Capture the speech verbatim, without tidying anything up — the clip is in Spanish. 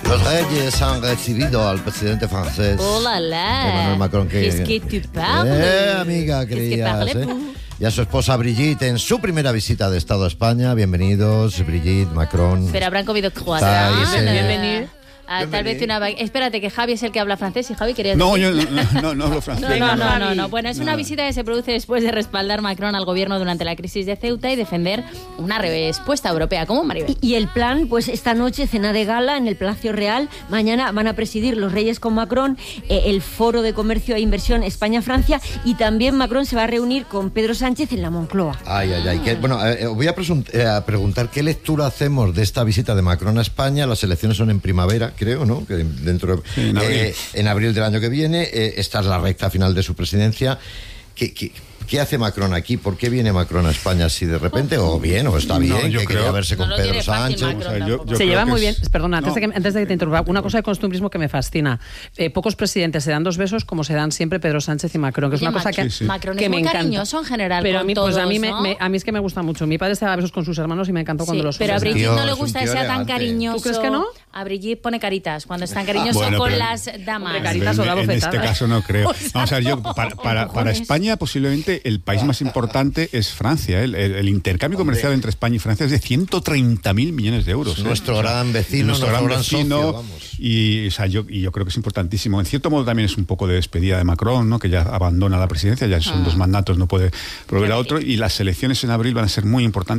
Los Reyes han recibido al presidente francés Hola, la. Emmanuel Macron. Que, Es que tu parles. Eh, amiga, querías, Es que eh? Y a su esposa Brigitte en su primera visita de Estado a España. Bienvenidos, Brigitte, Macron. Pero habrán comido croissant. Estáis, eh, Bienvenido. Ah, tal vez una... Espérate, que Javi es el que habla francés y Javi quería No, decir... yo no, no, no hablo francés. No, no, no, no, no. Bueno, es una Nada. visita que se produce después de respaldar Macron al gobierno durante la crisis de Ceuta y defender una respuesta europea. ¿Cómo, Maribel? Y, y el plan, pues esta noche cena de gala en el Palacio Real. Mañana van a presidir los Reyes con Macron eh, el Foro de Comercio e Inversión España-Francia, y también Macron se va a reunir con Pedro Sánchez en la Moncloa. Ay, ay, ay. Que, bueno, eh, os voy a, presun- eh, a preguntar qué lectura hacemos de esta visita de Macron a España. Las elecciones son en primavera, creo, ¿no? Que dentro de, Sí, en abril. eh, en abril del año que viene. Eh, esta es la recta final de su presidencia. ¿Qué, qué, qué hace Macron aquí? ¿Por qué viene Macron a España así de repente? ¿O bien? ¿O está bien? No, yo que creo- quería verse No con lo Pedro tiene fácil, Sánchez. Macron. O sea, yo- yo Se creo lleva que muy es- bien, perdona, antes, No. de que, antes de que te interrumpa, una cosa de costumbrismo que me fascina. Eh, pocos presidentes se dan dos besos como se dan siempre Pedro Sánchez y Macron, que es Oye, una cosa Macron- que, Sí, sí. Macron que es me muy encanta. cariñoso en general Pero con a mí, pues a mí, todos, me, ¿no? me- a mí es que me gusta mucho. Mi padre se daba besos con sus hermanos y me encantó cuando Sí, los pero a besos. Brigitte Tío, no le es un gusta tío que sea tan elegante. cariñoso. ¿Tú crees que no? A Brigitte pone caritas cuando es tan cariñoso Bueno, con pero- las damas. Hombre, caritas o da en, en bofetadas. este caso no creo. O sea, Vamos a ver, yo, para, para, para España posiblemente el país más importante es Francia. ¿eh? El, el- el intercambio comercial entre España y Francia es de ciento treinta mil millones de euros. Es ¿eh? nuestro gran vecino, nuestro gran vecino. socio, vamos. Y, o sea, yo, y yo creo que es importantísimo. En cierto modo también es un poco de despedida de Macron, ¿no? Que ya abandona la presidencia, ya son dos mandatos, no puede proveer a otro. Y las elecciones en abril van a ser muy importantes.